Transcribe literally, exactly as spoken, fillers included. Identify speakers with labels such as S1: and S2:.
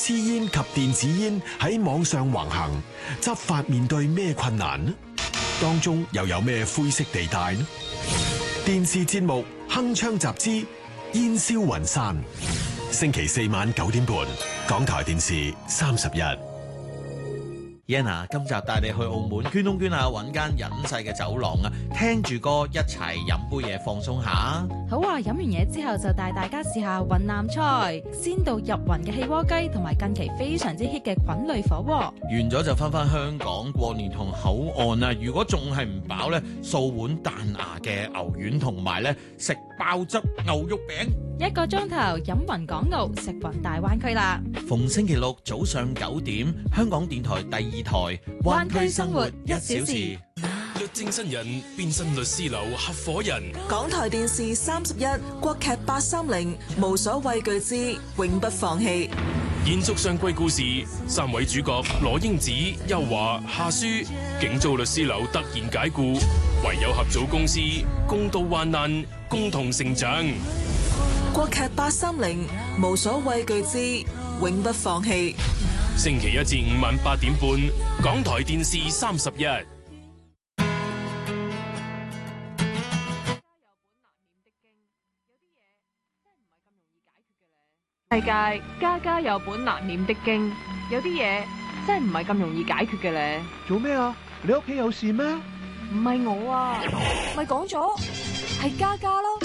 S1: 私煙及電子煙喺網上橫行，執法面對咩困難呢？當中又有咩灰色地帶呢？電視節目《鏗鏘集之煙消雲散》，星期四晚九點半，港台電視三十一。
S2: Yana 今集帶你去澳門捐窿捐下，揾間隱世嘅酒廊啊，聽住歌一齊飲杯嘢放鬆下。
S3: 好啊！飲完嘢之後就帶大家試下雲南菜，鮮度入雲嘅氣鍋雞，同埋近期非常之 hit 嘅菌類火鍋。
S2: 完咗就翻返香港過年同口岸啊！如果仲係唔飽呢，掃碗彈牙嘅牛丸同埋咧食爆汁牛肉餅。
S3: 一個鐘頭飲雲港澳，食雲大灣區啦！
S2: 逢星期六早上九點，香港電台第二台灣區生活一小時。
S4: 律政新人變身律師樓合夥人。
S5: 港台電視三十一，國劇八三零，無所畏懼之永不放棄。
S4: 延續上季故事，三位主角羅英子、邱華、夏舒，竟遭律師樓突然解雇，唯有合組公司，共度患難，共同成長。
S5: 國劇八三零，無所畏懼之永不放棄。
S4: 星期一至五晚八點半，港台電視三十一。
S6: 世界家家有本難念的經，有啲嘢真係唔係咁容易解決嘅咧。
S7: 做咩啊？你屋企有事咩？
S6: 唔係我啊，咪講咗係家家咯。